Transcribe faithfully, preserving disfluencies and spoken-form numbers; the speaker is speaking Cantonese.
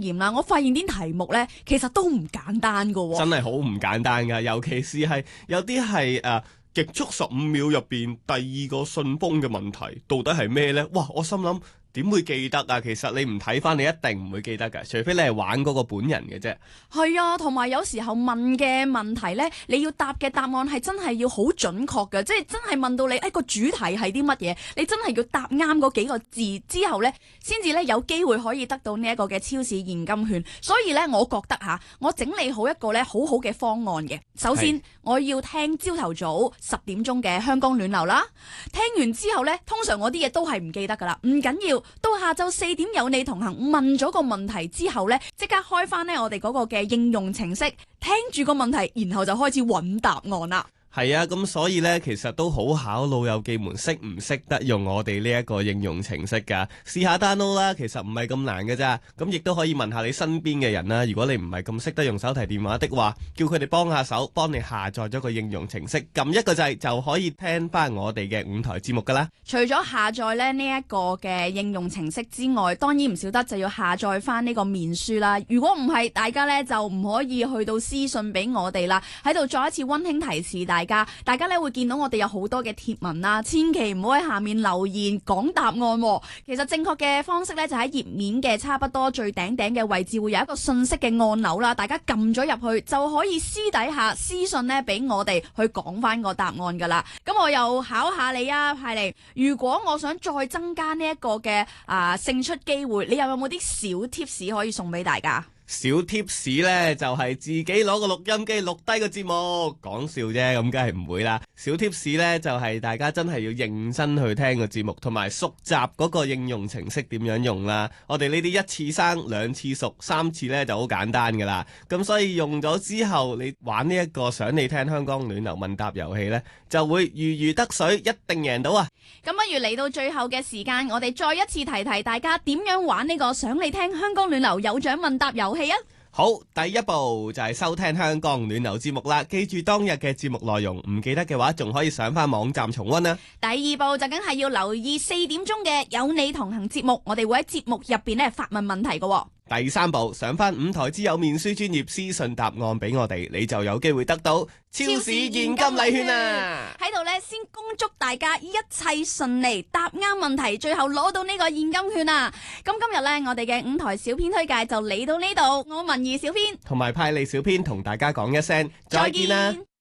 驗啦，我發現啲題目呢，其實都唔簡單噶喎。 真係好唔簡單噶，尤其是係有啲係誒極速十五秒入邊第二個信封嘅問題，到底係咩呢？哇！我心諗。點會記得啊？其實你唔睇翻，你一定唔會記得㗎，除非你係玩嗰個本人嘅啫。 係啊，同埋有時候問嘅問題呢，你要答嘅答案係真係要好準確嘅，即係真係問到你誒個主題係啲乜嘢，你真係要答啱嗰幾個字之後呢，先至呢有機會可以得到呢一個嘅超市現金券。所以呢，我覺得吓，我整理好一個呢好好嘅方案嘅。首先，我要聽朝頭早十點鐘嘅香江暖流啦。聽完之後呢，通常我啲嘢都係唔記得噶啦，唔緊要。到下晝四點有你同行，問咗個問題之後呢，即刻開翻呢我哋嗰個嘅應用程式，聽住個問題，然後就開始揾答案啦。 係啊，咁所以呢，其實都好考老友記們識唔識得用我哋呢一個應用程式噶。試下 download 啦，其實唔係咁難嘅咋。咁亦都可以問下你身邊嘅人啦。如果你唔係咁識得用手提電話的話，叫佢哋幫下手，幫你下載咗個應用程式，撳一個掣就可以聽翻我哋嘅五台節目噶啦。 除咗下載咧呢一個嘅應用程式之外，當然唔少得就要下載翻呢個面書啦。如果唔係，大家呢就唔可以去到私信俾我哋啦。喺度再一次溫馨提示大家，大家咧會見到我哋有好多嘅貼文啦，千祈唔好喺下面留言講答案喎。其實正確嘅方式咧就喺頁面嘅差不多最頂頂嘅位置會有一個信息嘅按鈕啦，大家撳咗入去就可以私底下私信咧俾我哋去講翻個答案噶啦。咁我又考下你啊，派利，如果我想再增加呢一個嘅啊勝出機會，你又有冇啲小 tips 可以送俾大家？ 小 tips 呢就係、是、自己攞個錄音機錄低個節目，講笑啫，咁梗係唔會啦。小 tips 呢就係、是、大家真係要認真去聽個節目，同埋熟習嗰個應用程式點樣用啦。我哋呢啲一次生兩次熟，三次呢就好簡單噶啦。咁所以用咗之後，你玩呢一個想你聽香港暖流問答遊戲呢，就會如魚得水，一定贏到啊！ 咁不如嚟到最後嘅時間，我哋再一次提提大家點樣玩呢個想你聽香港暖流有獎問答遊戲啊！ 好，第一步就係收聽香港暖流節目啦，記住當日嘅節目內容，唔記得嘅話仲可以上翻網站重溫啦。 第二步就梗係要留意四點鐘嘅有你同行節目，我哋會喺節目入邊咧發問問題嘅。 第三步，上翻五台之友面書專頁私信答案俾我哋，你就有機會得到超市現金禮券啊！ 喺度呢，先恭祝大家一切順利，答啱問題，最後攞到呢個現金券啊！咁今日呢，我哋嘅五台小編推介就嚟到呢度，我文怡小編同埋派利小編同大家講一聲再見啦。